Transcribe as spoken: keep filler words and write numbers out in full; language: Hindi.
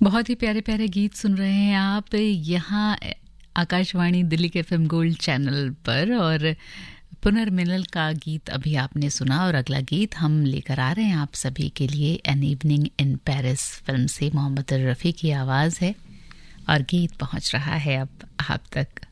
बहुत ही प्यारे प्यारे गीत सुन रहे हैं आप यहाँ आकाशवाणी दिल्ली के एफएम गोल्ड चैनल पर। और पुनर्मिलल का गीत अभी आपने सुना और अगला गीत हम लेकर आ रहे हैं आप सभी के लिए an evening in Paris film से मोहम्मद रफ़ी की आवाज़ है और गीत पहुंच रहा है अब आप तक।